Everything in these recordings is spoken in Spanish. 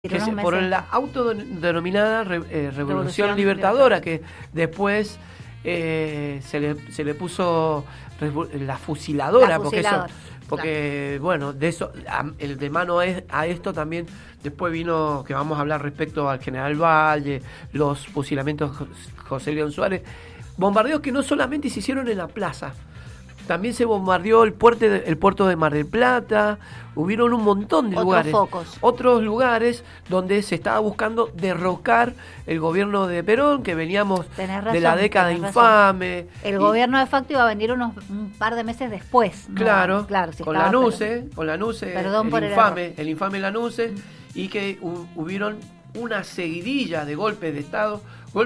Por la autodenominada Revolución Libertadora, que después se le puso la fusiladora, porque bueno, de eso, de mano a esto también después vino, que vamos a hablar respecto al General Valle, los fusilamientos José León Suárez, bombardeos que no solamente se hicieron en la plaza, también se bombardeó el puerto de Mar del Plata, hubieron un montón de otros lugares donde se estaba buscando derrocar el gobierno de Perón, que veníamos de la década infame. El gobierno de facto iba a venir un par de meses después, ¿no? Claro, con Lanuse, el infame Lanuse, y que hubieron una seguidilla de golpes de Estado,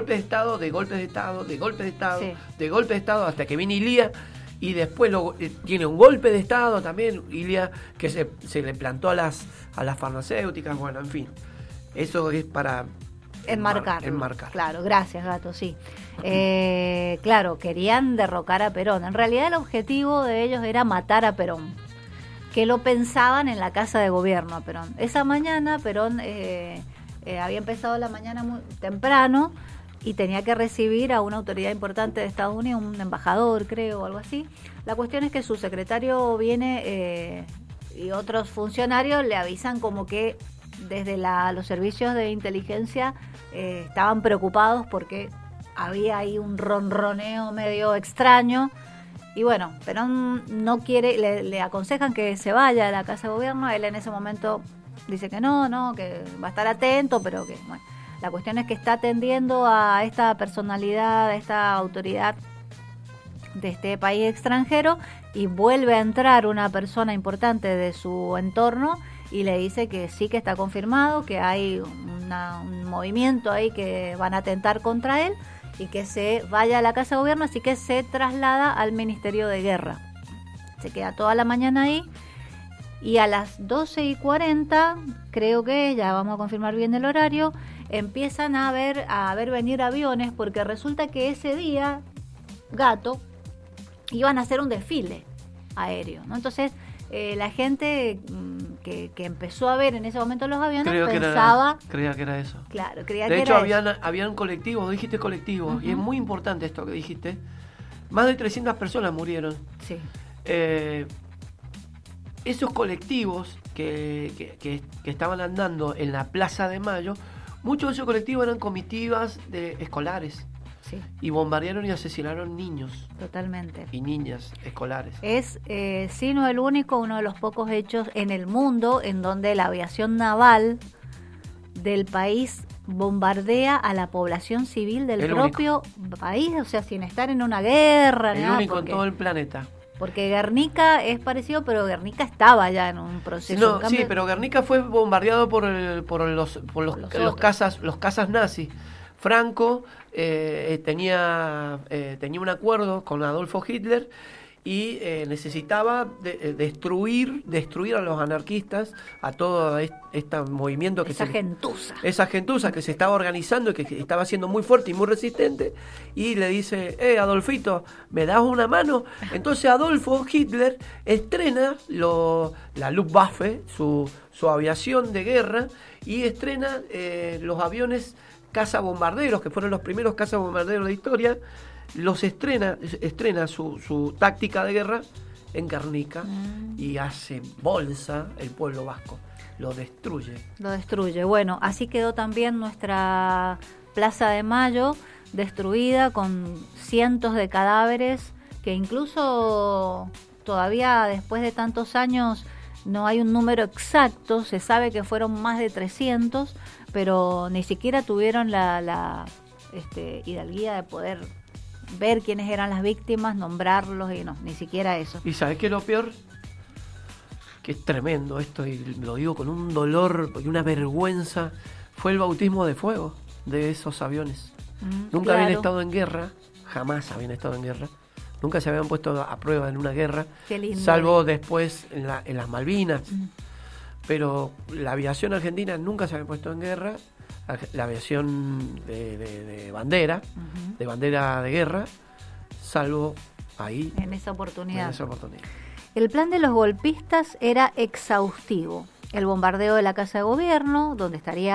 hasta que viene Ilía. Y después tiene un golpe de Estado también, Ilía, que se le plantó a las farmacéuticas, bueno, en fin. Eso es para enmarcar. Claro, gracias, Gato, sí. Claro, querían derrocar a Perón. En realidad el objetivo de ellos era matar a Perón, que lo pensaban en la casa de gobierno a Perón. Esa mañana Perón había empezado la mañana muy temprano, y tenía que recibir a una autoridad importante de Estados Unidos, un embajador, creo, o algo así. La cuestión es que su secretario viene y otros funcionarios le avisan como que desde los servicios de inteligencia estaban preocupados porque había ahí un ronroneo medio extraño. Y bueno, Perón no quiere, le aconsejan que se vaya a la Casa de Gobierno. Él en ese momento dice que no, que va a estar atento, pero que bueno. La cuestión es que está atendiendo a esta personalidad, a esta autoridad de este país extranjero, y vuelve a entrar una persona importante de su entorno y le dice que sí, que está confirmado, que hay un movimiento ahí que van a atentar contra él y que se vaya a la Casa de Gobierno, así que se traslada al Ministerio de Guerra. Se queda toda la mañana ahí. Y a las 12:40, creo que, ya vamos a confirmar bien el horario, empiezan a ver venir aviones, porque resulta que ese día, Gato, iban a hacer un desfile aéreo, ¿no? Entonces, la gente que empezó a ver en ese momento los aviones creía que era eso. Claro, de hecho, habían colectivos, dijiste colectivos, y es muy importante esto que dijiste. Más de 300 personas murieron. Sí. Esos colectivos que estaban andando en la Plaza de Mayo, muchos de esos colectivos eran comitivas de escolares. Sí. Y bombardearon y asesinaron niños. Totalmente. Y niñas escolares. Es, sí, no el único, uno de los pocos hechos en el mundo en donde la aviación naval del país bombardea a la población civil del propio país, o sea, sin estar en una guerra. El único en todo el planeta. Porque Guernica es parecido, pero Guernica estaba ya en un proceso. Sí, pero Guernica fue bombardeado por los cazas nazis. Franco tenía un acuerdo con Adolfo Hitler y necesitaba destruir a los anarquistas, a todo este movimiento que esa gentuza que se estaba organizando y que estaba siendo muy fuerte y muy resistente, y le dice: Adolfito, ¿me das una mano? Entonces Adolfo Hitler estrena la Luftwaffe, su aviación de guerra, y estrena los aviones cazabombarderos, que fueron los primeros cazabombarderos de la historia. Los estrena su táctica de guerra en Guernica y hace bolsa el pueblo vasco, lo destruye. Bueno, así quedó también nuestra Plaza de Mayo destruida, con cientos de cadáveres, que incluso todavía después de tantos años no hay un número exacto. Se sabe que fueron más de 300, pero ni siquiera tuvieron la hidalguía de poder ver quiénes eran las víctimas, nombrarlos, y no, ni siquiera eso. ¿Y sabes qué es lo peor? Que es tremendo esto, y lo digo con un dolor y una vergüenza. Fue el bautismo de fuego de esos aviones. Nunca habían estado en guerra, jamás habían estado en guerra, nunca se habían puesto a prueba en una guerra. Qué lindo. Salvo después en las Malvinas. Pero la aviación argentina nunca se había puesto en guerra. La aviación de bandera, de bandera de guerra, salvo ahí. En esa oportunidad. El plan de los golpistas era exhaustivo. el bombardeo de la Casa de Gobierno, donde estaría